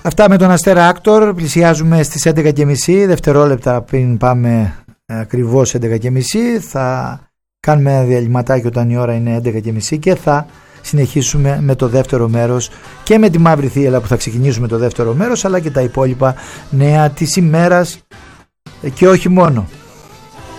Αυτά με τον Αστέρα Άκτορ. Πλησιάζουμε στις 11.30, δευτερόλεπτα πριν πάμε ακριβώς 11.30. Θα κάνουμε ένα διαλυματάκι όταν η ώρα είναι 11.30 και θα συνεχίσουμε με το δεύτερο μέρος και με τη Μαύρη Θύελλα που θα ξεκινήσουμε το δεύτερο μέρος, αλλά και τα υπόλοιπα νέα της ημέρας και όχι μόνο.